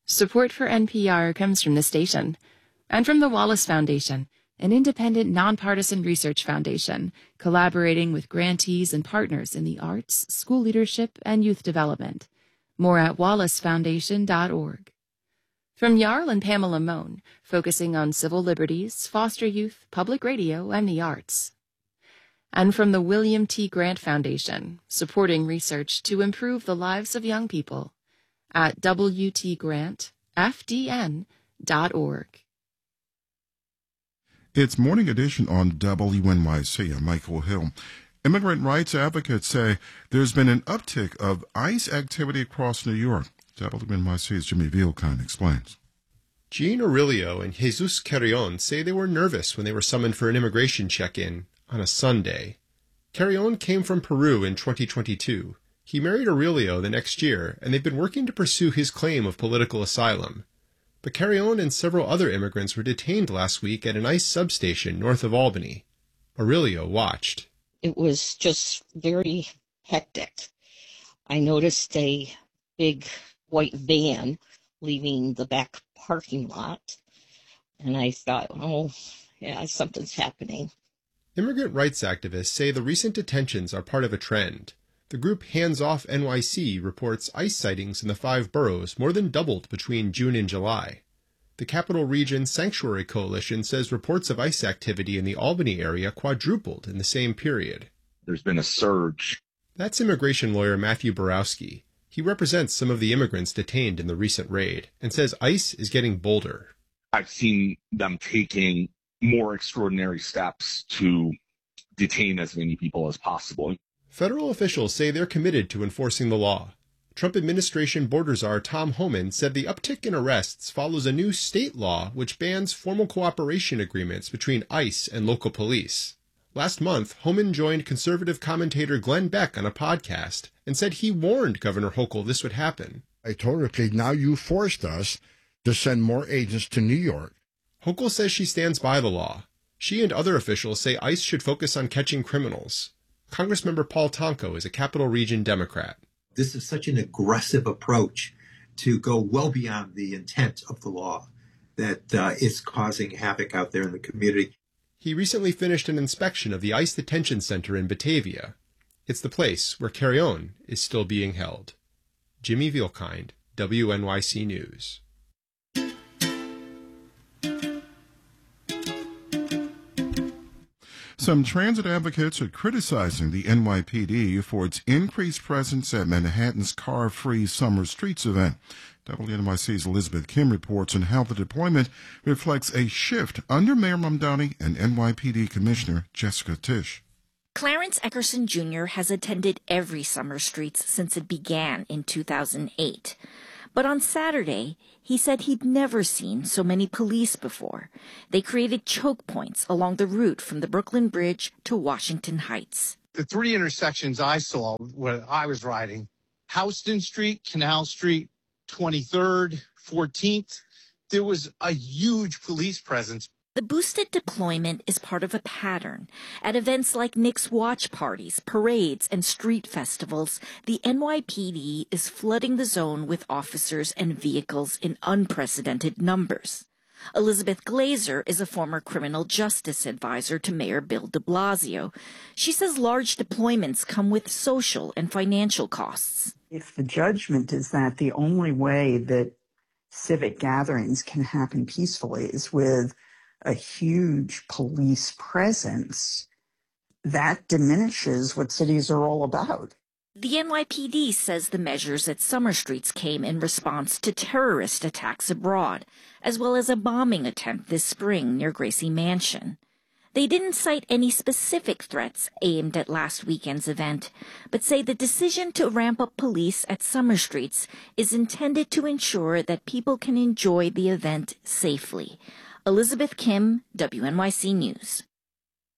Support for NPR comes from the station and from the Wallace Foundation, an independent, nonpartisan research foundation collaborating with grantees and partners in the arts, school leadership, and youth development. More at wallacefoundation.org. From Jarl and Pamela Mohn, focusing on civil liberties, foster youth, public radio, and the arts. And from the William T. Grant Foundation, supporting research to improve the lives of young people at wtgrantfdn.org. It's Morning Edition on WNYC. I'm Michael Hill. Immigrant rights advocates say there's been an uptick of ICE activity across New York. WNYC's Jimmy Vielkind explains. Jean Aurelio and Jesus Carrion say they were nervous when they were summoned for an immigration check-in on a Sunday. Carrion came from Peru in 2022. He married Aurelio the next year, and they've been working to pursue his claim of political asylum. But Carrion and several other immigrants were detained last week at an ICE substation north of Albany. Aurelio watched. It was just very hectic. I noticed a big white van leaving the back parking lot, and I thought, oh, yeah, something's happening. Immigrant rights activists say the recent detentions are part of a trend. The group Hands Off NYC reports ICE sightings in the 5 boroughs more than doubled between June and July. The Capital Region Sanctuary Coalition says reports of ICE activity in the Albany area quadrupled in the same period. There's been a surge. That's immigration lawyer Matthew Borowski. He represents some of the immigrants detained in the recent raid and says ICE is getting bolder. I've seen them taking more extraordinary steps to detain as many people as possible. Federal officials say they're committed to enforcing the law. Trump administration border czar Tom Homan said the uptick in arrests follows a new state law which bans formal cooperation agreements between ICE and local police. Last month, Homan joined conservative commentator Glenn Beck on a podcast and said he warned Governor Hochul this would happen. I told her, okay, now you forced us to send more agents to New York. Hochul says she stands by the law. She and other officials say ICE should focus on catching criminals. Congressmember Paul Tonko is a Capital Region Democrat. This is such an aggressive approach to go well beyond the intent of the law that it's causing havoc out there in the community. He recently finished an inspection of the ICE detention center in Batavia. It's the place where Carrion is still being held. Jimmy Vielkind, WNYC News. Some transit advocates are criticizing the NYPD for its increased presence at Manhattan's Car-Free Summer Streets event. WNYC's Elizabeth Kim reports on how the deployment reflects a shift under Mayor Mamdani and NYPD Commissioner Jessica Tisch. Clarence Eckerson Jr. has attended every Summer Streets since it began in 2008. But on Saturday, he said he'd never seen so many police before. They created choke points along the route from the Brooklyn Bridge to Washington Heights. The 3 intersections I saw when I was riding, Houston Street, Canal Street, 23rd, 14th, there was a huge police presence. The boosted deployment is part of a pattern. At events like Knicks watch parties, parades, and street festivals, the NYPD is flooding the zone with officers and vehicles in unprecedented numbers. Elizabeth Glazer is a former criminal justice advisor to Mayor Bill de Blasio. She says large deployments come with social and financial costs. If the judgment is that the only way that civic gatherings can happen peacefully is with a huge police presence, that diminishes what cities are all about. The NYPD says the measures at Summer Streets came in response to terrorist attacks abroad, as well as a bombing attempt this spring near Gracie Mansion. They didn't cite any specific threats aimed at last weekend's event, but say the decision to ramp up police at Summer Streets is intended to ensure that people can enjoy the event safely. Elizabeth Kim, WNYC News.